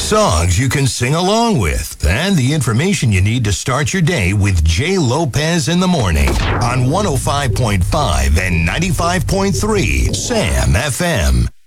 songs you can sing along with, and the information you need to start your day with Jay Lopez in the morning on 105.5 and 95.3 Sam FM.